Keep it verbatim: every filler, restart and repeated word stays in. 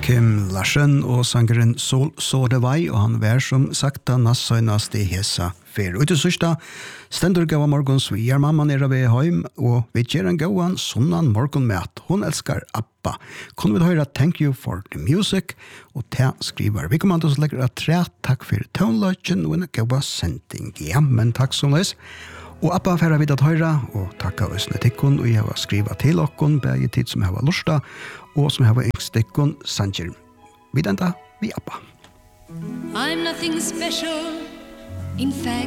Kim Larsen og sangeren Sol Sodevai, og han vær som sagt da nassøynast i hesa fer. Og til sørsta, stendur gava morgons vi er mamma nere ved heim, og vi gjer en gauan sunnan morgonmat. Hun elskar Abba. Kunne vi høyra Thank You for the Music, og ta skriver. Vi kommer til å legge at tre takk for tonelodgen og en gava sending. Ja, men takk som les. Og Abba færa vidt at høyra, og takka oss netikkun, og jeg har skriva til okkun, begge tid som jeg har lusta, og som jeg har yngstikkun sanger. Vi denta, vi Abba. I'm nothing special, in fact